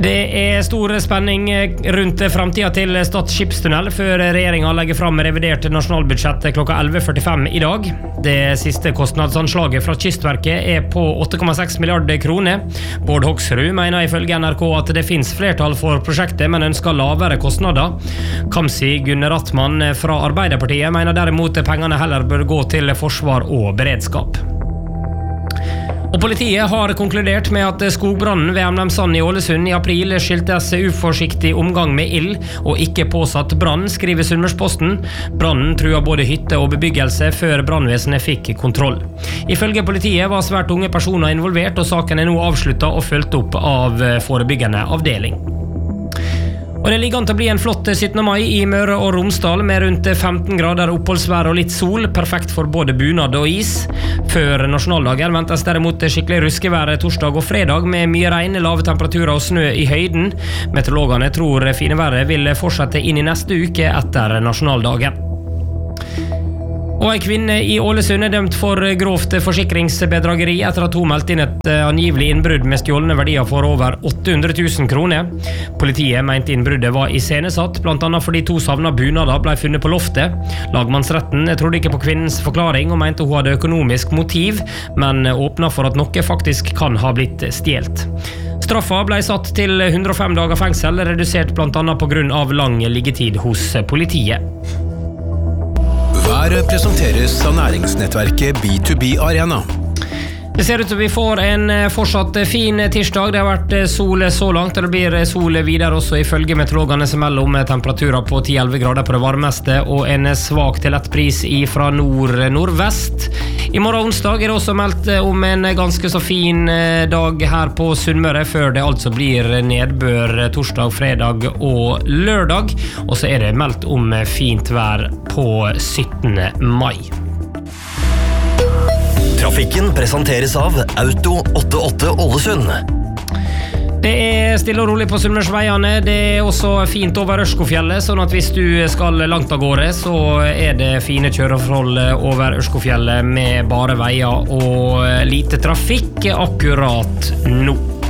Det stor spenning rundt fremtiden til Stad skipstunnel før regjeringen legger frem revidert nasjonalbudsjett klokka 11:45 i dag. Det siste kostnadsanslaget fra Kystverket på 8,6 milliarder kroner. Bård Hoksrud mener ifølge NRK at det finnes flertall for prosjektet, men ønsker lavere kostnader. Kamzy Gunnar Rattmann fra Arbeiderpartiet mener derimot pengene heller bør gå til forsvar og beredskap. Og politiet har konkludert med at skogbrannen ved M&M Sand i Ålesund i april skyldtes uforsiktig omgang med ild og ikke påsatt brann, skriver Sunnmørsposten. Brannen trua både hytte og bebyggelse før brannvesenet fikk kontroll. Ifølge politiet var svært unge personer involvert, og saken nå avsluttet og fulgt opp av forebyggende avdeling. Og det ligger an til å bli en flott 17. mai i Møre og Romsdal med rundt 15 grader oppholdsvær og litt sol, perfekt for både bunad og is. Før nasjonaldagen ventes derimot skikkelig ruskevær torsdag og fredag med mye regn, lave temperaturer og snø i høyden. Meteorologene tror fine været vil fortsette inn i neste uke etter nasjonaldagen. Og en kvinne i Ålesund dømt for grovt forsikringsbedrageri etter at hun meldte inn et angivelig innbrudd med stjålne verdier for over 800 000 kroner. Politiet mente innbruddet var iscenesatt, blant annet fordi 2 savna bunader ble funnet på loftet. Lagmannsretten trodde ikke på kvinnens forklaring og mente hun hadde økonomisk motiv, men åpnet for at noe faktisk kan ha blitt stjelt. Straffa ble satt til 105 dager fengsel, redusert blant annet på grunn av lang liggetid hos politiet. Været presenteres av næringsnettverket B2B Arena. Det ser ut til vi får en fortsatt fin tirsdag. Det har vært sol så langt, og det blir sol videre også ifølge meteorologene som mellom temperaturer på 10-11 grader på det varmeste og en svak til lett bris fra nord-nordvest. I morgen onsdag det også meldt om en ganske så fin dag her på Sunnmøre, før det altså blir nedbør torsdag, fredag og lørdag. Og så det meldt om fint vær på 17. mai. Trafikken presenteres av Auto 88 Ålesund. Det stille og rolig på Sunnmørsveiene. Det også fint over Ørskofjellet, sånn at hvis du skal langt av gårde, så det fine kjøreforhold over Ørskofjellet med bare veier og lite trafikk akkurat nå.